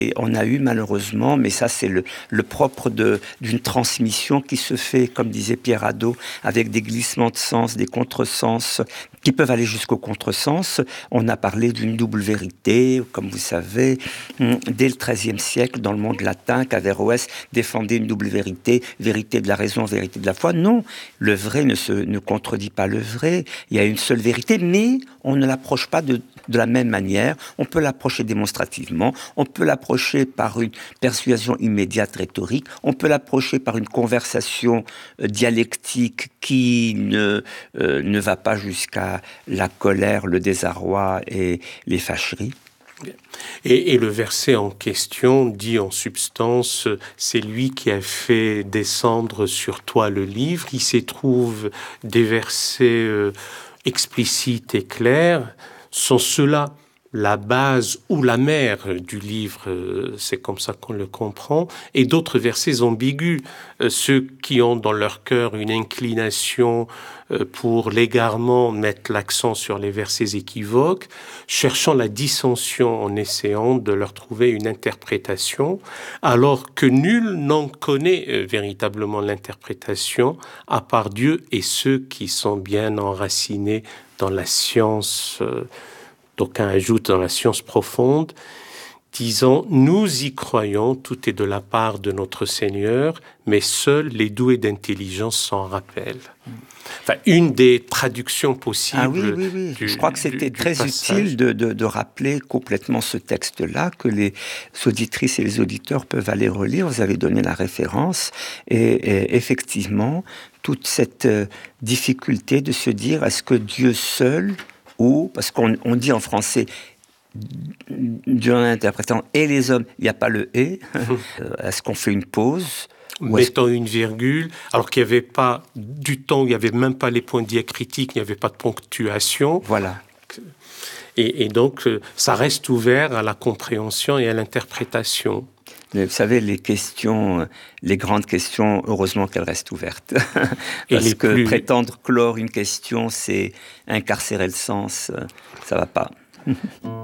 Et on a eu malheureusement, mais ça c'est le propre d'une transmission qui se fait, comme disait Pierre Hadot, avec des glissements de sens, des contresens, qui peuvent aller jusqu'au contresens. On a parlé d'une double vérité, comme vous savez, dès le XIIIe siècle, dans le monde latin, qu'Averroès défendait une double vérité, vérité de la raison, vérité de la foi. Non, le vrai ne contredit pas le vrai. Il y a une seule vérité, mais on ne l'approche pas de la même manière. On peut l'approcher démonstrativement, on peut l'approcher par une persuasion immédiate rhétorique, on peut l'approcher par une conversation dialectique qui ne va pas jusqu'à la colère, le désarroi et les fâcheries. Et le verset en question dit en substance, c'est lui qui a fait descendre sur toi le livre. Il s'y trouve des versets explicites et clairs. Sont ceux-là la base ou la mère du livre, c'est comme ça qu'on le comprend, et d'autres versets ambigus, ceux qui ont dans leur cœur une inclination pour l'égarement mettent l'accent sur les versets équivoques, cherchant la dissension en essayant de leur trouver une interprétation, alors que nul n'en connaît véritablement l'interprétation à part Dieu et ceux qui sont bien enracinés dans la science. D'aucuns ajoutent dans la science profonde, disant « Nous y croyons, tout est de la part de notre Seigneur, mais seuls les doués d'intelligence s'en rappellent. » Enfin, une des traductions possibles. Ah oui. Je crois que c'était très utile de rappeler complètement ce texte-là, que les auditrices et les auditeurs peuvent aller relire. Vous avez donné la référence. Et effectivement, toute cette difficulté de se dire, est-ce que Dieu seul, ou, parce qu'on dit en français, Dieu en interprétant et les hommes, il n'y a pas le « et ». Est-ce qu'on fait une pause? Mettons une virgule, alors qu'il n'y avait pas du temps, il n'y avait même pas les points diacritiques, il n'y avait pas de ponctuation. Voilà. Et donc, ça reste ouvert à la compréhension et à l'interprétation. Mais vous savez, les questions, les grandes questions, heureusement qu'elles restent ouvertes. Parce que prétendre clore une question, c'est incarcérer le sens, ça ne va pas.